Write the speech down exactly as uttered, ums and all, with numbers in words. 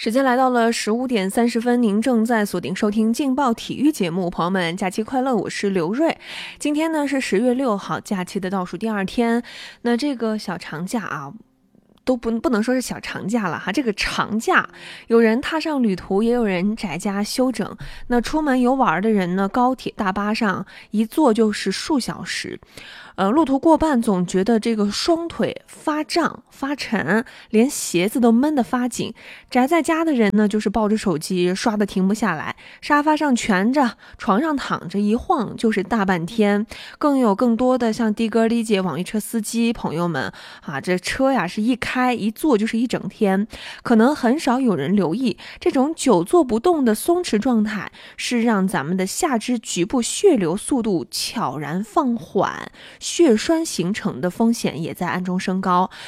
时间来到了十五点三十分，您正在锁定收听劲爆体育节目，朋友们，假期快乐，我是刘瑞。今天呢是十月六号，假期的倒数第二天。那这个小长假啊，都不不能说是小长假了哈，这个长假，有人踏上旅途，也有人宅家休整。那出门游玩的人呢，高铁、大巴上一坐就是数小时。呃，路途过半，总觉得这个双腿发胀发沉，连鞋子都闷得发紧。宅在家的人呢，就是抱着手机刷得停不下来，沙发上蜷着，床上躺着，一晃就是大半天。更有更多的像的哥的姐、网约车司机朋友们啊，这车呀是一开一坐就是一整天。可能很少有人留意，这种久坐不动的松弛状态，是让咱们的下肢局部血流速度悄然放缓。血栓形成的风险也在暗中升高。